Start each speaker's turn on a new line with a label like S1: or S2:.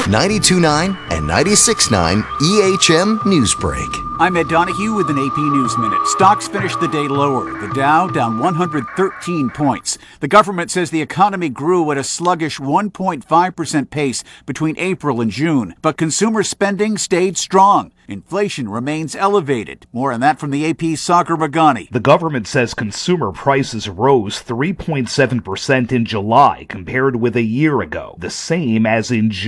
S1: 92.9 and 96.9 EHM Newsbreak.
S2: I'm Ed Donahue with an AP News Minute. Stocks finished the day lower. The Dow down 113 points. The government says the economy grew at a sluggish 1.5% pace between April and June, but consumer spending stayed strong. Inflation remains elevated. More on that from the AP's Sagar Meghani.
S3: The government says consumer prices rose 3.7% in July compared with a year ago, the same as in June.